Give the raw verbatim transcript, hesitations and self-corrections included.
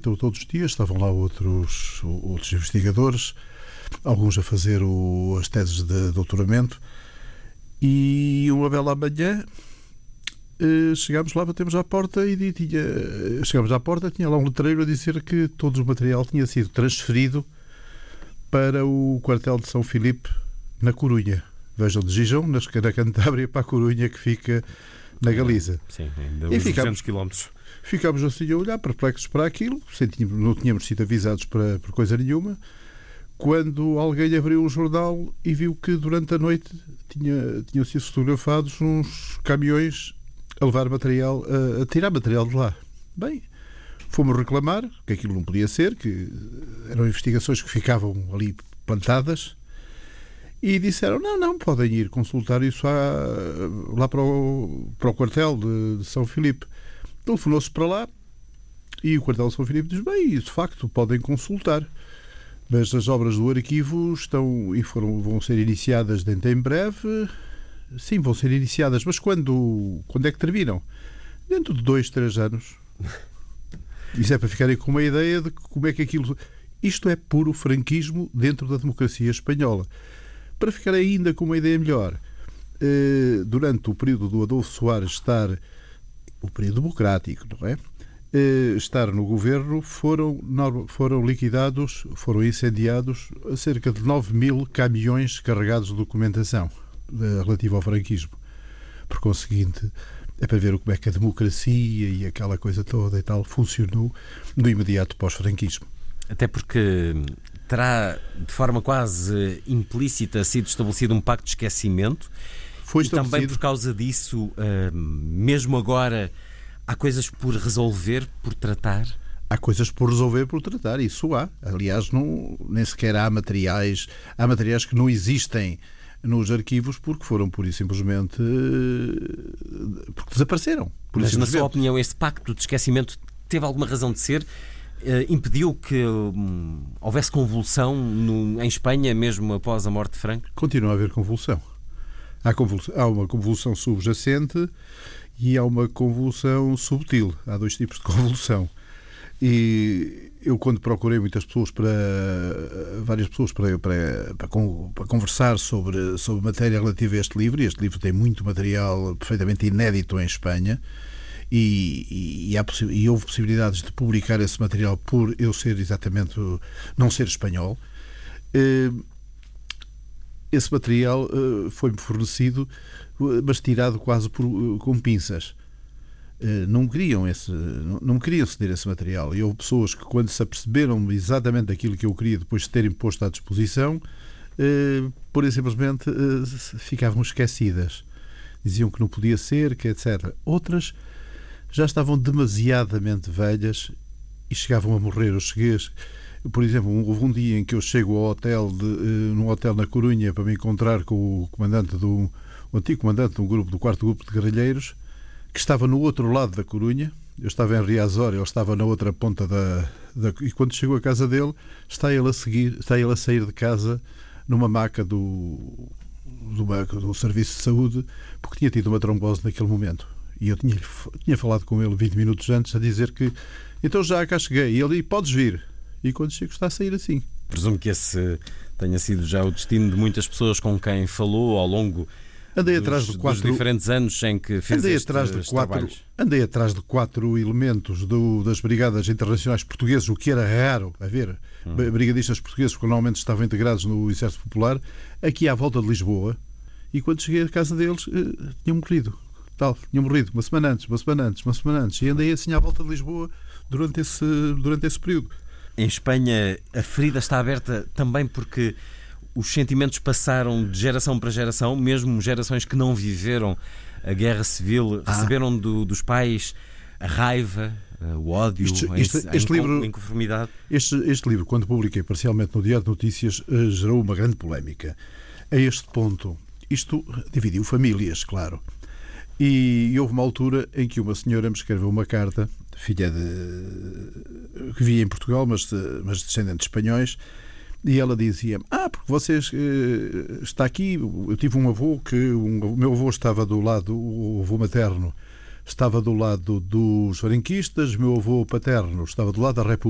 todos os dias, estavam lá outros, outros investigadores, alguns a fazer o, as teses de doutoramento, e uma bela manhã chegámos lá, batemos à porta e tinha, chegámos à porta, tinha lá um letreiro a dizer que todo o material tinha sido transferido para o quartel de São Filipe, na Corunha. Vejam, de Gijão, na Cantábria, para a Corunha, que fica na Galiza. Sim, ainda uns duzentos quilómetros. Ficámos assim a olhar, perplexos para aquilo, sentimos, não tínhamos sido avisados para, por coisa nenhuma, quando alguém abriu um jornal e viu que durante a noite tinha, tinham sido fotografados uns caminhões a levar material, a, a tirar material de lá. Bem, fomos reclamar que aquilo não podia ser, que eram investigações que ficavam ali plantadas, e disseram, não, não, podem ir consultar isso à, lá para o, para o quartel de, de São Filipe. Telefonou-se para lá e o quartel de São Filipe diz, bem, de facto, podem consultar, mas as obras do arquivo estão e foram, vão ser iniciadas dentro em breve. Sim, vão ser iniciadas, mas quando, quando é que terminam? Dentro de dois, três anos. Isso é para ficarem com uma ideia de como é que aquilo... Isto é puro franquismo dentro da democracia espanhola. Para ficar ainda com uma ideia melhor, durante o período do Adolfo Suárez estar, o período democrático, não é? Estar no governo, foram, foram liquidados, foram incendiados cerca de nove mil caminhões carregados de documentação relativa ao franquismo. Por conseguinte, é para ver como é que a democracia e aquela coisa toda e tal funcionou no imediato pós-franquismo. Até porque terá, de forma quase implícita, sido estabelecido um pacto de esquecimento. Foi e também por causa disso, uh, mesmo agora, há coisas por resolver, por tratar? Há coisas por resolver, por tratar. Isso há. Aliás, não, nem sequer há materiais. Há materiais que não existem nos arquivos porque foram pura e simplesmente porque desapareceram. Mas, na sua opinião, esse pacto de esquecimento teve alguma razão de ser? Uh, impediu que um, houvesse convulsão no, em Espanha, mesmo após a morte de Franco? Continua a haver convulsão. Há, convulsão. há uma convulsão subjacente e há uma convulsão subtil. Há dois tipos de convulsão. E eu, quando procurei muitas pessoas para várias pessoas para, para, para, para conversar sobre, sobre matéria relativa a este livro, e este livro tem muito material perfeitamente inédito em Espanha, e, e, e, há, e houve possibilidades de publicar esse material por eu ser exatamente não ser espanhol. Esse material foi-me fornecido, mas tirado quase por, com pinças. Não queriam, esse, não queriam ceder esse material. E houve pessoas que, quando se aperceberam exatamente daquilo que eu queria, depois de terem posto à disposição, eh, por e simplesmente eh, ficavam esquecidas. Diziam que não podia ser, que etcétera. Outras já estavam demasiadamente velhas e chegavam a morrer. Eu cheguei, por exemplo, houve um dia em que eu chego ao hotel, de, eh, num hotel na Corunha, para me encontrar com o comandante do, o antigo comandante de um grupo, do quarto grupo de guerrilheiros, que estava no outro lado da Corunha. Eu estava em Riazor, ele estava na outra ponta da, da... E quando chegou à casa dele, está ele a seguir, está ele a sair de casa numa maca do, do, do Serviço de Saúde, porque tinha tido uma trombose naquele momento. E eu tinha, tinha falado com ele vinte minutos antes a dizer que então já cá cheguei. E ele disse, podes vir. E quando chego está a sair assim. Presumo que esse tenha sido já o destino de muitas pessoas com quem falou ao longo Andei dos, atrás de quatro, dos diferentes anos em que fez andei estes atrás de quatro, trabalhos. Andei atrás de quatro elementos do, das Brigadas Internacionais Portuguesas, o que era raro a ver. Hum. Brigadistas portugueses que normalmente estavam integrados no Exército Popular, aqui à volta de Lisboa. E quando cheguei à casa deles, eh, tinham morrido. Tal, tinham morrido uma semana antes, uma semana antes, uma semana antes. E andei assim à volta de Lisboa durante esse, durante esse período. Em Espanha, a ferida está aberta também porque os sentimentos passaram de geração para geração, mesmo gerações que não viveram a guerra civil, ah. receberam do, dos pais a raiva, o ódio, isto, isto, a, este a livro, inconformidade. Este, este livro, quando publiquei parcialmente no Diário de Notícias, gerou uma grande polémica. A este ponto, isto dividiu famílias, claro. E, e houve uma altura em que uma senhora me escreveu uma carta, filha de... que vivia em Portugal, mas, mas descendente de espanhóis. E ela dizia-me, ah, porque vocês, eh, está aqui, eu tive um avô que, um, o meu avô estava do lado, o avô materno estava do lado dos franquistas, meu avô paterno estava do lado da República.